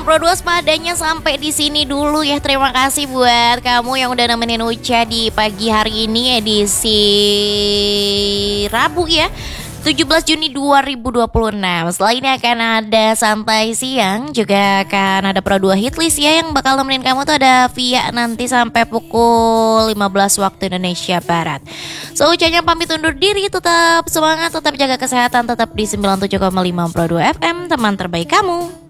Pro 2 sepadanya sampai di sini dulu ya. Terima kasih buat kamu yang udah nemenin Uca di pagi hari ini edisi Rabu ya. 17 Juni 2026. Setelah ini akan ada santai siang, juga akan ada Pro 2 Hitlist ya, yang bakal nemenin kamu tuh ada Via nanti sampai pukul 15 waktu Indonesia Barat. So Ucanya pamit undur diri, tetap semangat, tetap jaga kesehatan, tetap di 97,5 Pro 2 FM, teman terbaik kamu.